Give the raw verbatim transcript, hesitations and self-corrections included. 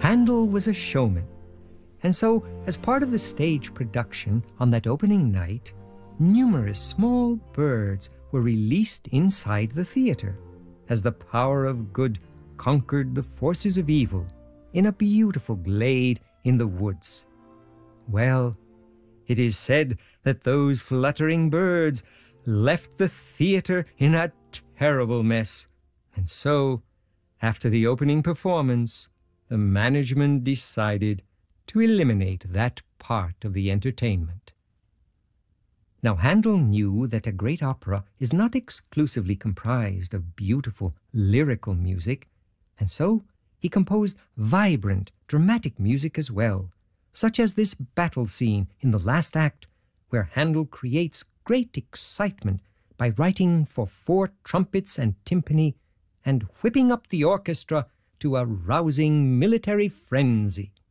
Handel was a showman, and so, as part of the stage production on that opening night, numerous small birds were released inside the theater as the power of good conquered the forces of evil in a beautiful glade in the woods. Well, it is said that those fluttering birds left the theater in a terrible mess, and so, after the opening performance, the management decided to eliminate that part of the entertainment. Now, Handel knew that a great opera is not exclusively comprised of beautiful lyrical music, and so he composed vibrant, dramatic music as well, such as this battle scene in the last act, where Handel creates great excitement by writing for four trumpets and timpani and whipping up the orchestra to a rousing military frenzy.